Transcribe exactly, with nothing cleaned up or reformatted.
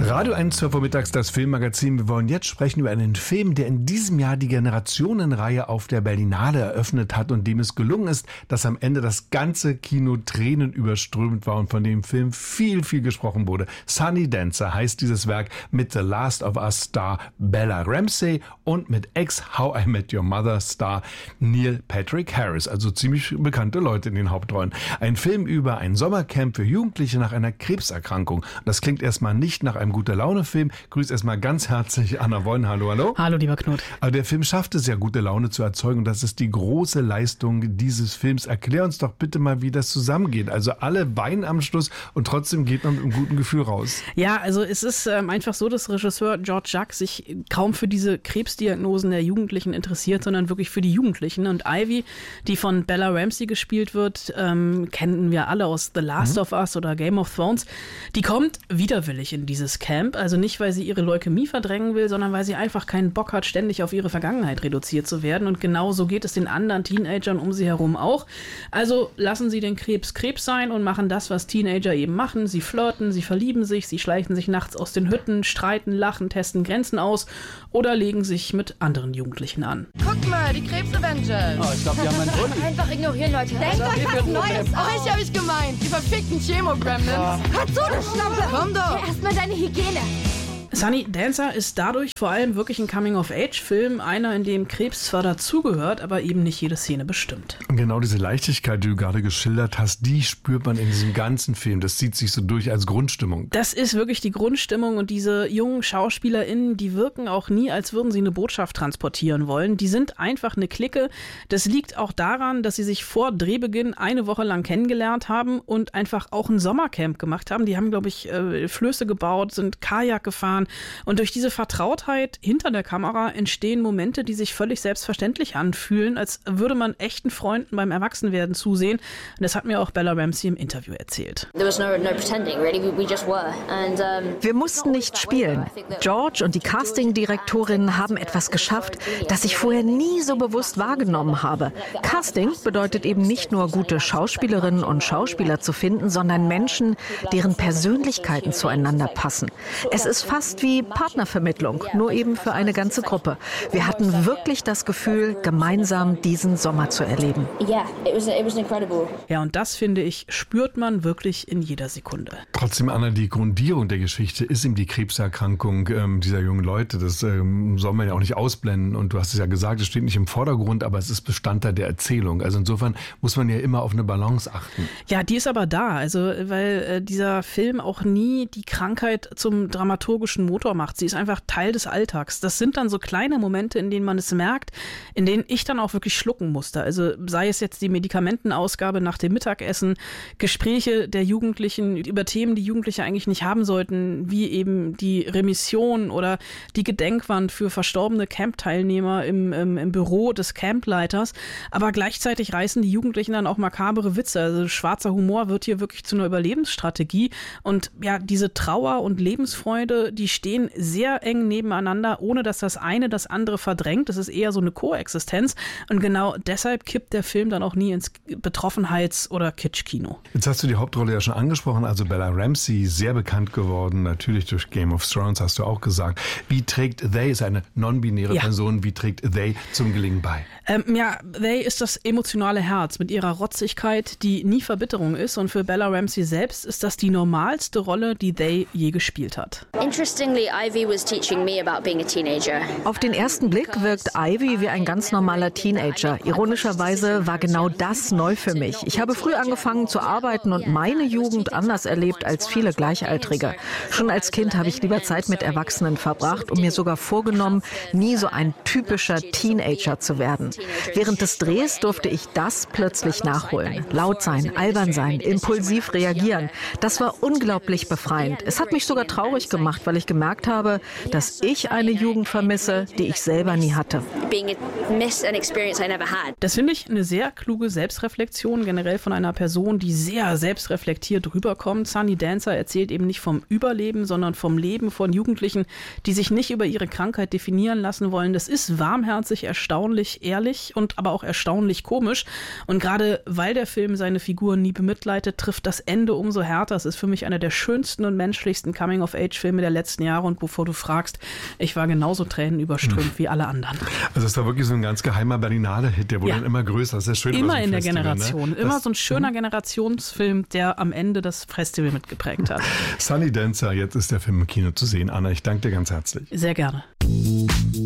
Radio eins, zwölf Uhr mittags, das Filmmagazin. Wir wollen jetzt sprechen über einen Film, der in diesem Jahr die Generationenreihe auf der Berlinale eröffnet hat und dem es gelungen ist, dass am Ende das ganze Kino tränenüberströmt war und von dem Film viel, viel gesprochen wurde. Sunny Dancer heißt dieses Werk mit The Last of Us Star Bella Ramsey und mit Ex-How I Met Your Mother Star Neil Patrick Harris, also ziemlich bekannte Leute in den Hauptrollen. Ein Film über ein Sommercamp für Jugendliche nach einer Krebserkrankung. Das klingt erstmal nicht nach einem Gute-Laune-Film. Grüß erstmal ganz herzlich Anna Wolln. Hallo, hallo. Hallo, lieber Knut. Aber der Film schafft es ja, gute Laune zu erzeugen. Und das ist die große Leistung dieses Films. Erklär uns doch bitte mal, wie das zusammengeht. Also alle weinen am Schluss und trotzdem geht man mit einem guten Gefühl raus. Ja, also es ist ähm, einfach so, dass Regisseur George Jacques sich kaum für diese Krebsdiagnosen der Jugendlichen interessiert, sondern wirklich für die Jugendlichen. Und Ivy, die von Bella Ramsey gespielt wird, ähm, kennen wir alle aus The Last mhm. of Us oder Game of Thrones. Die kommt widerwillig in dieses Camp. Also nicht, weil sie ihre Leukämie verdrängen will, sondern weil sie einfach keinen Bock hat, ständig auf ihre Vergangenheit reduziert zu werden. Und genau so geht es den anderen Teenagern um sie herum auch. Also lassen sie den Krebs Krebs sein und machen das, was Teenager eben machen. Sie flirten, sie verlieben sich, sie schleichen sich nachts aus den Hütten, streiten, lachen, testen Grenzen aus oder legen sich mit anderen Jugendlichen an. Guck mal, die Krebs-Avengers. Oh, ich glaube, die haben einen Bulli. Einfach ignorieren, Leute. Denkt euch was Neues aus. Euch hab ich gemeint. Die verfickten Chemo-Gremlins. Ja. Hört zu, du Schlampe. Komm doch. Ja, erstmal deine Hygiene. Sunny Dancer ist dadurch vor allem wirklich ein Coming-of-Age-Film, einer, in dem Krebs zwar dazugehört, aber eben nicht jede Szene bestimmt. Und genau diese Leichtigkeit, die du gerade geschildert hast, die spürt man in diesem ganzen Film. Das zieht sich so durch als Grundstimmung. Das ist wirklich die Grundstimmung und diese jungen SchauspielerInnen, die wirken auch nie, als würden sie eine Botschaft transportieren wollen. Die sind einfach eine Clique. Das liegt auch daran, dass sie sich vor Drehbeginn eine Woche lang kennengelernt haben und einfach auch ein Sommercamp gemacht haben. Die haben, glaube ich, Flöße gebaut, sind Kajak gefahren. Und durch diese Vertrautheit hinter der Kamera entstehen Momente, die sich völlig selbstverständlich anfühlen, als würde man echten Freunden beim Erwachsenwerden zusehen. Und das hat mir auch Bella Ramsey im Interview erzählt. Wir mussten nicht spielen. George und die Casting-Direktorinnen haben etwas geschafft, das ich vorher nie so bewusst wahrgenommen habe. Casting bedeutet eben nicht nur gute Schauspielerinnen und Schauspieler zu finden, sondern Menschen, deren Persönlichkeiten zueinander passen. Es ist fast wie Partnervermittlung, nur eben für eine ganze Gruppe. Wir hatten wirklich das Gefühl, gemeinsam diesen Sommer zu erleben. Ja, und das, finde ich, spürt man wirklich in jeder Sekunde. Trotzdem, Anna, die Grundierung der Geschichte ist eben die Krebserkrankung ähm, dieser jungen Leute. Das ähm, soll man ja auch nicht ausblenden. Und du hast es ja gesagt, es steht nicht im Vordergrund, aber es ist Bestandteil der Erzählung. Also insofern muss man ja immer auf eine Balance achten. Ja, die ist aber da. Also, weil äh, dieser Film auch nie die Krankheit zum dramaturgischen Motor macht. Sie ist einfach Teil des Alltags. Das sind dann so kleine Momente, in denen man es merkt, in denen ich dann auch wirklich schlucken musste. Also sei es jetzt die Medikamentenausgabe nach dem Mittagessen, Gespräche der Jugendlichen über Themen, die Jugendliche eigentlich nicht haben sollten, wie eben die Remission oder die Gedenkwand für verstorbene Camp-Teilnehmer im, im, im Büro des Campleiters. Aber gleichzeitig reißen die Jugendlichen dann auch makabere Witze. Also schwarzer Humor wird hier wirklich zu einer Überlebensstrategie. Und ja, diese Trauer und Lebensfreude, die stehen sehr eng nebeneinander, ohne dass das eine das andere verdrängt. Das ist eher so eine Koexistenz. Und genau deshalb kippt der Film dann auch nie ins Betroffenheits- oder Kitschkino. Jetzt hast du die Hauptrolle ja schon angesprochen, also Bella Ramsey, sehr bekannt geworden, natürlich durch Game of Thrones, hast du auch gesagt. Wie trägt They, ist eine non-binäre ja. Person, wie trägt They zum Gelingen bei? Ähm, ja, They ist das emotionale Herz mit ihrer Rotzigkeit, die nie Verbitterung ist. Und für Bella Ramsey selbst ist das die normalste Rolle, die They je gespielt hat. Auf den ersten Blick wirkt Ivy wie ein ganz normaler Teenager. Ironischerweise war genau das neu für mich. Ich habe früh angefangen zu arbeiten und meine Jugend anders erlebt als viele Gleichaltrige. Schon als Kind habe ich lieber Zeit mit Erwachsenen verbracht und mir sogar vorgenommen, nie so ein typischer Teenager zu werden. Während des Drehs durfte ich das plötzlich nachholen. Laut sein, albern sein, impulsiv reagieren. Das war unglaublich befreiend. Es hat mich sogar traurig gemacht, weil ich gemerkt habe, dass ich eine Jugend vermisse, die ich selber nie hatte. Das finde ich eine sehr kluge Selbstreflexion, generell von einer Person, die sehr selbstreflektiert rüberkommt. Sunny Dancer erzählt eben nicht vom Überleben, sondern vom Leben von Jugendlichen, die sich nicht über ihre Krankheit definieren lassen wollen. Das ist warmherzig, erstaunlich, ehrlich und aber auch erstaunlich komisch. Und gerade weil der Film seine Figuren nie bemitleidet, trifft das Ende umso härter. Es ist für mich einer der schönsten und menschlichsten Coming-of-Age-Filme der letzten letzten Jahre und bevor du fragst, ich war genauso tränenüberströmt hm. wie alle anderen. Also es war wirklich so ein ganz geheimer Berlinale-Hit, der wurde ja. dann immer größer. Das ist ja schön. Immer so in der Festival, Generation. Ne? Immer das, so ein schöner hm. Generationsfilm, der am Ende das Festival mitgeprägt hat. Sunny Dancer, jetzt ist der Film im Kino zu sehen. Anna, ich danke dir ganz herzlich. Sehr gerne.